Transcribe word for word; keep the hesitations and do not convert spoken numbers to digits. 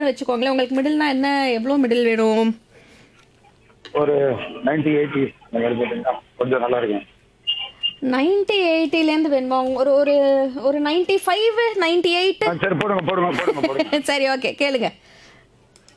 வச்சுக்கோங்களேன். உங்களுக்கு மிடில்னா என்ன, எவ்வளோ மிடில் வேணும்? ஒரு நைன்டி எயிட்டி அந்த மாதிரி போட்டீங்கன்னா கொஞ்சம் நல்லா இருக்கும். நைன்டி எயிட்டிலேருந்து வேணுமா? ஒரு ஒரு ஒரு நைன்டி ஃபைவ் நைன்டி எயிட். ஆ சரி போடுங்க போடுங்க போடுங்க போடுங்க. சரி, ஓகே, கேளுங்க.